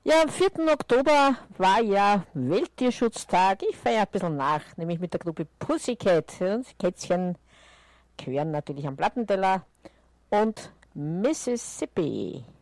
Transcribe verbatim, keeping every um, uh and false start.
Ja, am vierten Oktober war ja Welttierschutztag. Ich feiere ein bisschen nach, nämlich mit der Gruppe Pussycat. Ja, Kätzchen gehören natürlich am Plattenteller. Und Mississippi.